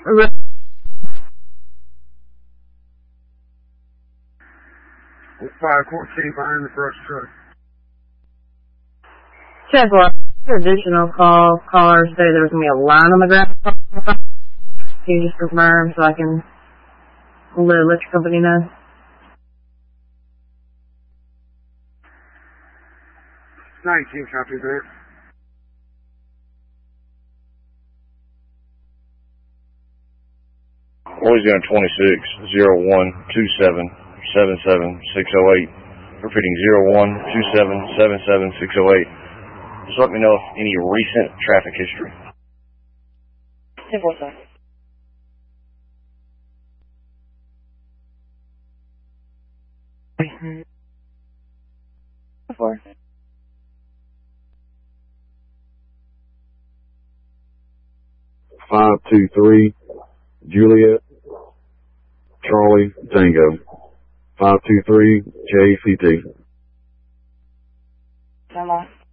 With 514 behind the brush truck. 10-4. Additional callers say there's going to be a line on the ground. Can you just confirm so I can let your company know? 19, copy that. Louisiana 26-01-27-77-608. Repeating 01-27-77-608. Just let me know if any recent traffic history. 10-4, sir. Four. 523 Juliet Charlie Tango 523 JCT. Come on.